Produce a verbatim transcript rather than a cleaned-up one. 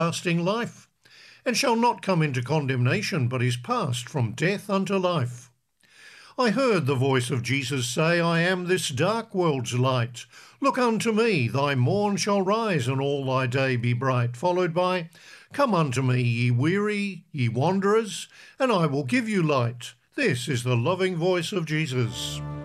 everlasting life, and shall not come into condemnation, but is passed from death unto life. I heard the voice of Jesus say, I am this dark world's light. Look unto me, thy morn shall rise, and all thy day be bright. Followed by, Come unto me, ye weary, ye wanderers, and I will give you light. This is the loving voice of Jesus.